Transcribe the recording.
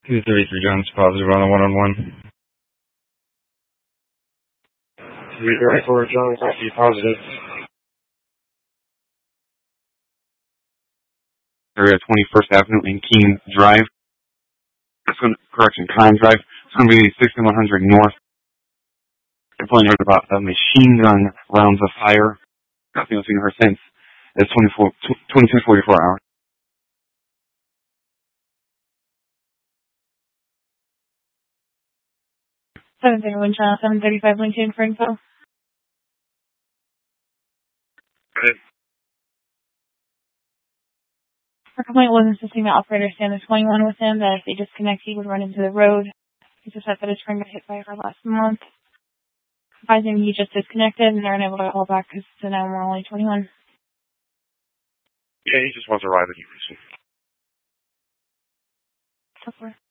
233 John's positive on the one-on-one. 334 John's actually positive. Area 21st Avenue and Keene Drive. Keim Drive. It's going to be 6100 North. They're pulling out about a machine gun rounds of fire. Nothing else seen her since. It's 2244 hours. 731 channel 735 LinkedIn for info. Good. Our complaint was insisting that operator stand the 21 with him, that if they disconnect, he would run into the road. He's upset that his friend got hit by her last month. Advising he just disconnected and they're unable to call back because now we're only 21. Yeah, he just wants to ride with you. So far.